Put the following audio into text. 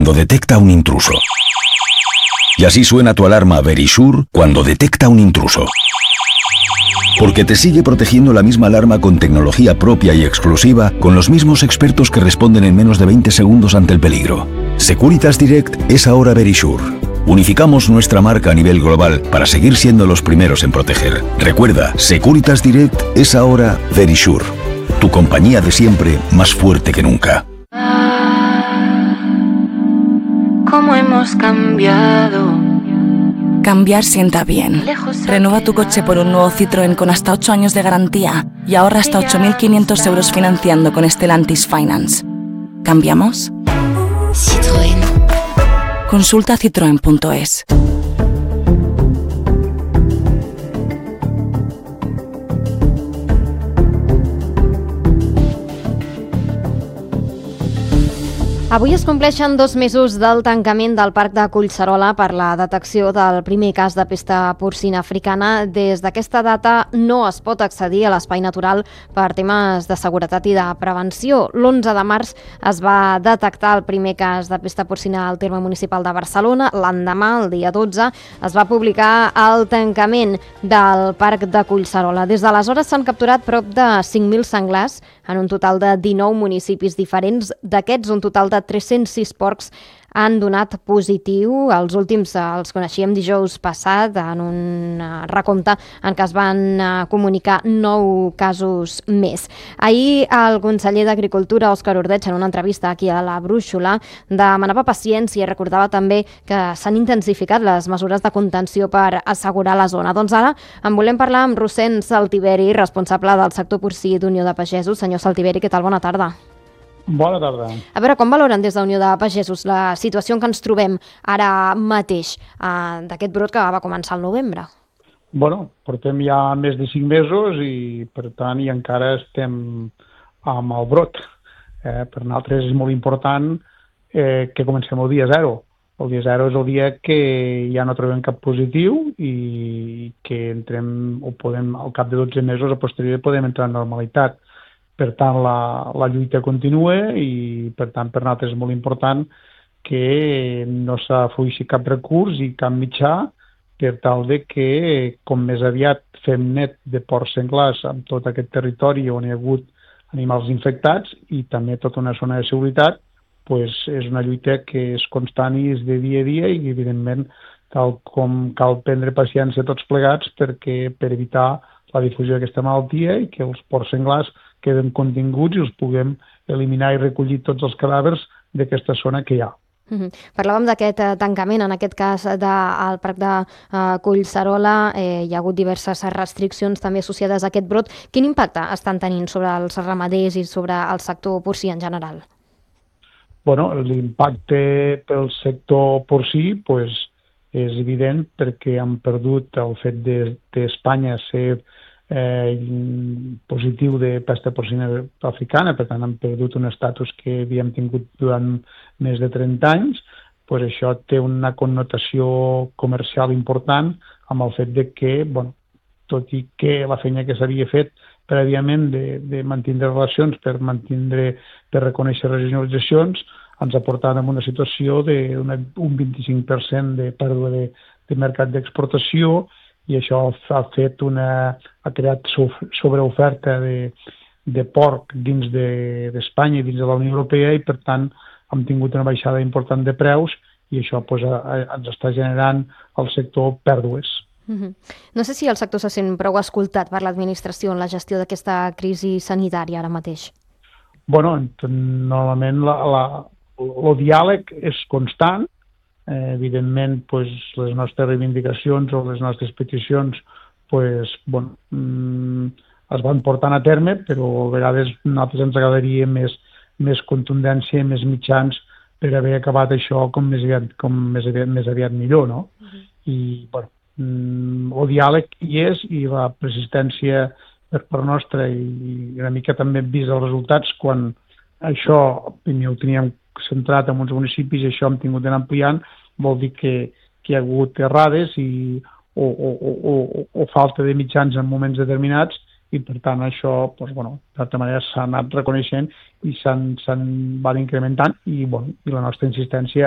cuando detecta un intruso. Y así suena tu alarma Verisure cuando detecta un intruso. Porque te sigue protegiendo la misma alarma con tecnología propia y exclusiva, con los mismos expertos que responden en menos de 20 segundos ante el peligro. Securitas Direct es ahora Verisure. Unificamos nuestra marca a nivel global para seguir siendo los primeros en proteger. Recuerda, Securitas Direct es ahora Verisure. Tu compañía de siempre, más fuerte que nunca. ¿Cómo hemos cambiado? Cambiar sienta bien. Renueva tu coche por un nuevo Citroën con hasta 8 años de garantía y ahorra hasta 8.500 euros financiando con Stellantis Finance. ¿Cambiamos? Citroën. Consulta citroen.es. Avui es compleixen 2 mesos del tancament del Parc de Collserola per la detecció del primer cas de pesta porcina africana. Des d'aquesta data no es pot accedir a l'espai natural per temes de seguretat i de prevenció. L'11 de març es va detectar el primer cas de pesta porcina al terme municipal de Barcelona. L'endemà, el dia 12, es va publicar el tancament del Parc de Collserola. Des d'aleshores s'han capturat prop de 5.000 senglars en un total de 19 municipis diferents. D'aquests, un total de 306 porcs han donat positiu. Els últims els coneixíem dijous passat en un recompte en què es van comunicar 9 casos més. Ahir el conseller d'Agricultura, Òscar Ordeig, en una entrevista aquí a la Brúixola, demanava paciència i recordava també que s'han intensificat les mesures de contenció per assegurar la zona. Doncs ara en volem parlar amb Rossend Saltiveri, responsable del sector porcí d'Unió de Pagesos. Senyor Saltiveri, què tal? Bona tarda. Bona tarda. A veure, com valoren des d'Unió de Pagesos la situació en què ens trobem ara mateix d'aquest brot que va començar al novembre? Bueno, portem ja més de 5 mesos i, per tant, i encara estem amb el brot. Per nosaltres és molt important que comencem el dia 0. El dia 0 és el dia que ja no trobem cap positiu i que entrem, o podem, al cap de 12 mesos, a posteriori, podem entrar en normalitat. Per tant, la lluita continua i, per tant, per nosaltres és molt important que no s'afluixi cap recurs i cap mitjà per tal de que, com més aviat fem net de porcs senglars en tot aquest territori on hi ha hagut animals infectats i també tota una zona de seguretat, doncs és una lluita que és constant i és de dia a dia i, evidentment, cal prendre paciència tots plegats per evitar la difusió d'aquesta malaltia i que els porcs senglars queden continguts i els puguem eliminar i recollir tots els cadàvers d'aquesta zona que hi ha. Parlàvem d'aquest tancament, en aquest cas del Parc de Collserola. Hi ha hagut diverses restriccions també associades a aquest brot. Quin impacte estan tenint sobre els ramaders i sobre el sector porcí en general? Bueno, l'impacte pel sector porcí és evident perquè han perdut el fet d'Espanya ser positiu de pesta porcina africana, per tant han perdut un estatus que havíem tingut durant més de 30 anys, doncs això té una connotació comercial important amb el fet de que, tot i que la feina que s'havia fet prèviament de mantenir relacions per reconèixer regionalitzacions, ens ha portat a una situació d'un 25% de pèrdua de mercat d'exportació i això ha creat sobreoferta de porc dins d'Espanya i dins de la Unió Europea i, per tant, hem tingut una baixada important de preus i això ens està generant al sector pèrdues. No sé si el sector se sent prou escoltat per l'administració en la gestió d'aquesta crisi sanitària ara mateix. Bueno, normalment el diàleg és constant. Evidentment, les nostres reivindicacions o les nostres peticions es van portant a terme, però a vegades a nosaltres ens agradaria més contundència i més mitjans per haver acabat això com més aviat millor, no? I, el diàleg hi és i la persistència per part nostra i una mica també vist els resultats quan això primer ho teníem centrat en uns municipis i això hem tingut d'anar ampliant, vol dir que hi ha hagut errades o falta de mitjans en moments determinats i per tant això, d'altra manera s'ha anat reconeixent i van incrementant i la nostra insistència